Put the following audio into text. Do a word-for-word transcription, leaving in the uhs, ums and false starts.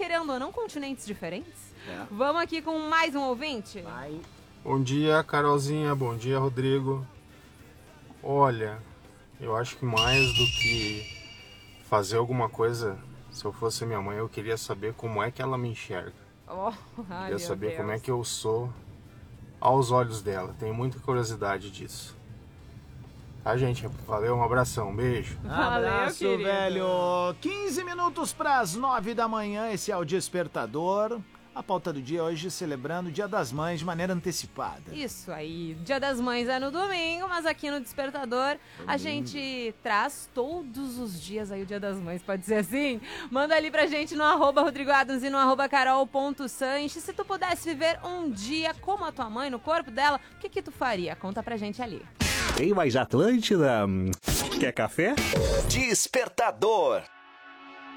querendo ou não, continentes diferentes. É. Vamos aqui com mais um ouvinte? Vai. Bom dia, Carolzinha. Bom dia, Rodrigo. Olha, eu acho que mais do que fazer alguma coisa, se eu fosse minha mãe, eu queria saber como é que ela me enxerga. Oh, ai, Queria saber Deus. como é que eu sou aos olhos dela. Tenho muita curiosidade disso. Tá, gente? Valeu, um abração, um beijo. Valeu, Abraço, querido. velho. quinze minutos para as nove da manhã, esse é o Despertador. A pauta do dia hoje celebrando o Dia das Mães de maneira antecipada. Isso aí, Dia das Mães é no domingo, mas aqui no Despertador a gente traz todos os dias aí o Dia das Mães, pode ser assim? Manda ali pra gente no arroba Rodrigo Adams e no arroba carol.sanches. Se tu pudesse viver um dia como a tua mãe, no corpo dela, o que que tu faria? Conta pra gente ali. Tem mais Atlântida? Quer café? Despertador.